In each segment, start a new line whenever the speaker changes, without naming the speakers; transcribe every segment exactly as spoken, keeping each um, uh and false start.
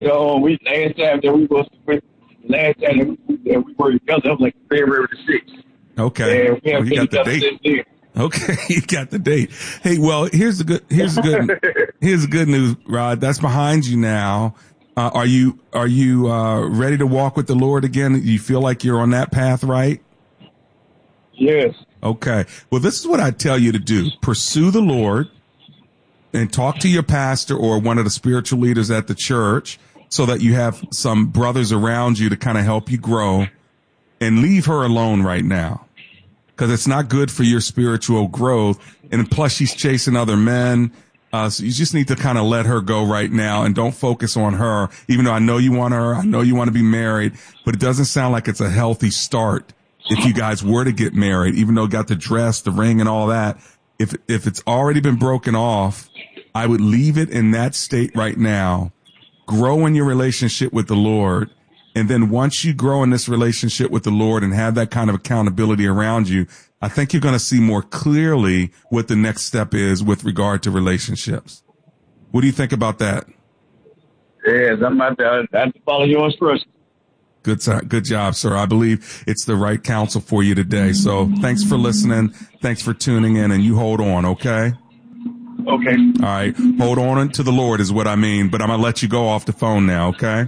know, we last time that we was last time that we, that we were together, that was like February the sixth.
Okay.
And we
Well,
have
you
been
got the
together since
date.
then.
Okay, you got the date. Hey, well, here's the good. Here's the good. Here's the good news, Rod. That's behind you now. Uh, are you are you uh, ready to walk with the Lord again? You feel like you're on that path, right?
Yes.
Okay. Well, this is what I tell you to do: pursue the Lord, and talk to your pastor or one of the spiritual leaders at the church, so that you have some brothers around you to kind of help you grow. And leave her alone right now, because it's not good for your spiritual growth. And plus, she's chasing other men. Uh, so you just need to kind of let her go right now and don't focus on her, even though I know you want her. I know you want to be married, but it doesn't sound like it's a healthy start if you guys were to get married, even though you got the dress, the ring, and all that. If, if it's already been broken off, I would leave it in that state right now. Grow in your relationship with the Lord. And then once you grow in this relationship with the Lord and have that kind of accountability around you, I think you're going to see more clearly what the next step is with regard to relationships. What do you think about that?
Yes, I'm out there. I have to follow your instructions.
Good, good job, sir. I believe it's the right counsel for you today. So thanks for listening. Thanks for tuning in, and you hold on, okay?
Okay.
All right. Hold on to the Lord is what I mean, but I'm going to let you go off the phone now, okay?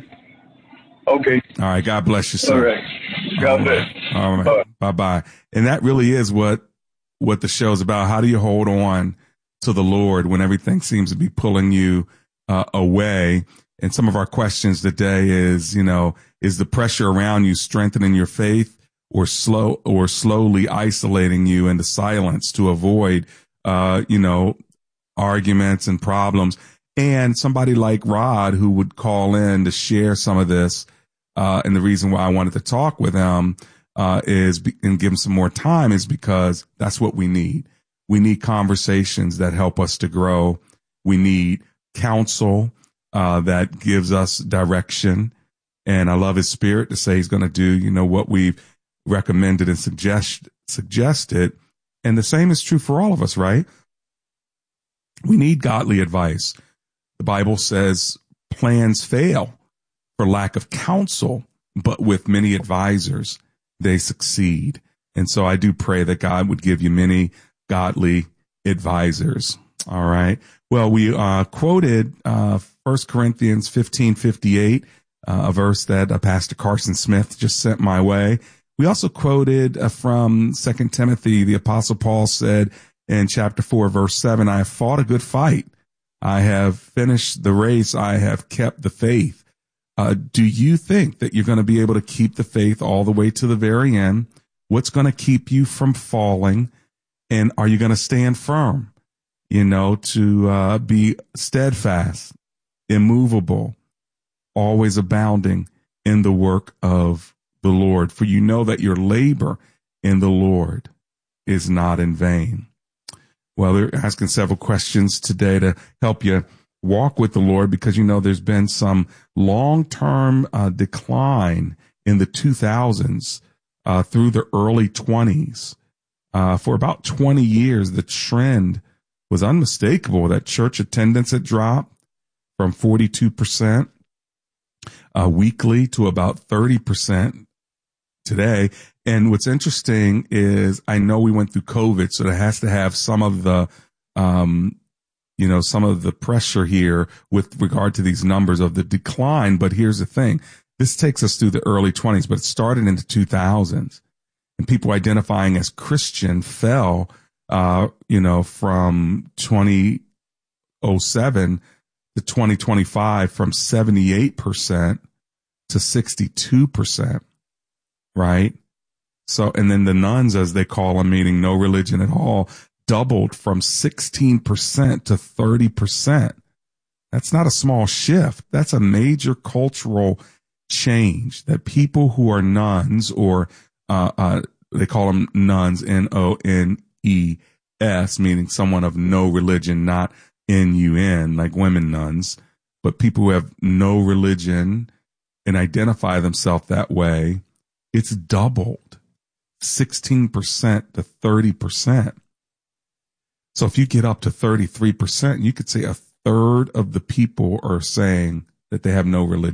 Okay.
All right. God bless you, sir.
All right. God bless.
All right. All right. Bye bye. And that really is what, what the show's about. How do you hold on to the Lord when everything seems to be pulling you uh, away? And some of our questions today is, you know, is the pressure around you strengthening your faith or slow or slowly isolating you into silence to avoid, uh, you know, arguments and problems? And somebody like Rod, who would call in to share some of this, uh, and the reason why I wanted to talk with him, uh, is, be, and give him some more time is because that's what we need. We need conversations that help us to grow. We need counsel, uh, that gives us direction. And I love his spirit to say he's going to do, you know, what we've recommended and suggest, suggested. And the same is true for all of us, right? We need godly advice. The Bible says plans fail for lack of counsel, but with many advisors, they succeed. And so I do pray that God would give you many godly advisors. All right. Well, we uh, quoted uh, First Corinthians fifteen fifty-eight, uh, a verse that uh, Pastor Carson Smith just sent my way. We also quoted uh, from Second Timothy. The Apostle Paul said in chapter four, verse seven, I have fought a good fight. I have finished the race. I have kept the faith. Uh, do you think that you're going to be able to keep the faith all the way to the very end? What's going to keep you from falling? And are you going to stand firm? You know, to uh, be steadfast, immovable, always abounding in the work of the Lord. For you know that your labor in the Lord is not in vain. Well, they're asking several questions today to help you walk with the Lord, because, you know, there's been some long-term uh, decline in the two thousands uh, through the early twenties. Uh, for about twenty years, the trend was unmistakable that church attendance had dropped from forty-two percent uh, weekly to about thirty percent today. And what's interesting is I know we went through COVID, so it has to have some of the, um, you know, some of the pressure here with regard to these numbers of the decline. But here's the thing. This takes us through the early twenties, but it started in the two thousands. And people identifying as Christian fell, uh, you know, from twenty oh seven to twenty twenty-five from seventy-eight percent to sixty-two percent, right? So, and then the nuns, as they call them, meaning no religion at all, doubled from sixteen percent to thirty percent. That's not a small shift. That's a major cultural change that people who are nuns, or uh, uh, they call them nuns, N O N E S, meaning someone of no religion, not N U N, like women nuns, but people who have no religion and identify themselves that way, it's doubled sixteen percent to thirty percent. So if you get up to thirty-three percent, you could say a third of the people are saying that they have no religion.